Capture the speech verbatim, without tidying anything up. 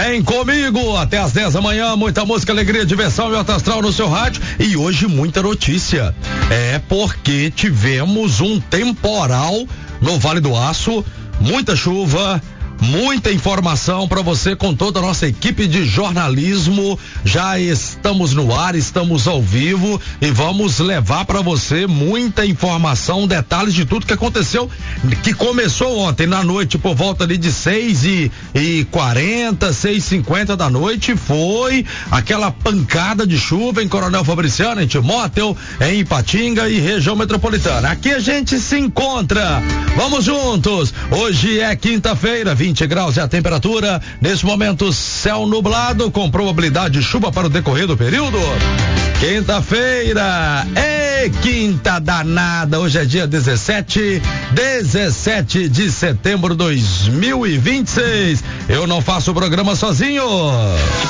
Vem comigo até às dez da manhã, muita música, alegria, diversão e alto astral no seu rádio. E hoje muita notícia. É porque tivemos um temporal no Vale do Aço, muita chuva, muita informação para você com toda a nossa equipe de jornalismo. Já estamos no ar, estamos ao vivo e vamos levar para você muita informação, detalhes de tudo que aconteceu, que começou ontem na noite por volta ali de seis e quarenta, seis e cinquenta da noite. Foi aquela pancada de chuva em Coronel Fabriciano, em Timóteo, em Ipatinga e região metropolitana. Aqui a gente se encontra. Vamos juntos. Hoje é quinta-feira, vinte graus é a temperatura. Nesse momento, céu nublado com probabilidade de chuva para o decorrer do período. Quinta-feira, é quinta danada. Hoje é dia dezessete, dezessete de setembro de dois mil e vinte e seis. Eu não faço o programa sozinho.